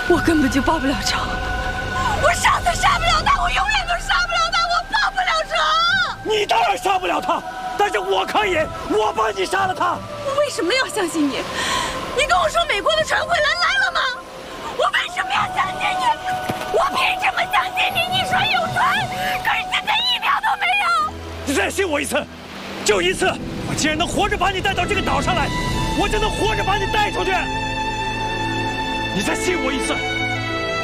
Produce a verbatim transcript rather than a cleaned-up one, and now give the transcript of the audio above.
我根本就报不了仇。我上次杀不了他，我永远都杀不了他，我报不了仇。 你当然杀不了他，但是我可以，我帮你杀了他。 我为什么要相信你？你跟我说美国的船回来来了吗？我为什么要相信你？我凭什么相信你？你说有船，可是现在一条都没有。 你再信我一次，就一次。我既然能活着把你带到这个岛上来，我就能活着把你带出去。你再信我一次。